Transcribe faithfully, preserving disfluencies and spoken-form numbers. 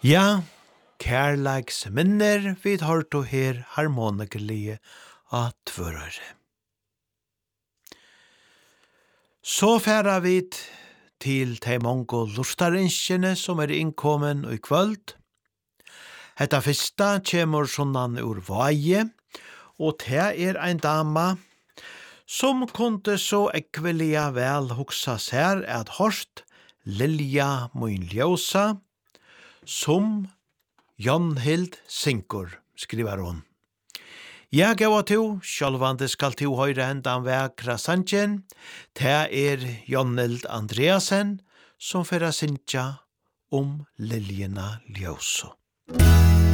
Ja, kærleiks minner vid hørt og her harmonikelige av tvørere. Så færa vi til de mange lustarinskjene som er innkommen i kvöld. Hetta fyrsta kjemur sunnan ur vaje, og det er ein dama som kunde så ekvelia vel hugsa sær at horst Lilja Moin Ljósa, som Jonhild Sinkur, skriver hon. Jeg gav at du, sjálvande skal du høyre hendan vekra sanjen, det er Jonhild Andreasen, som fyrir sinja om Liljena Ljósa.